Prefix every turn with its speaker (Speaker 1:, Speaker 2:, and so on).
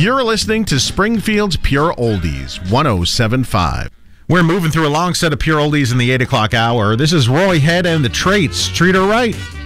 Speaker 1: You're listening to Springfield's Pure Oldies, 107.5.
Speaker 2: We're moving through a long set of Pure Oldies in the 8 o'clock hour. This is Roy Head and the Traits. Treat her right.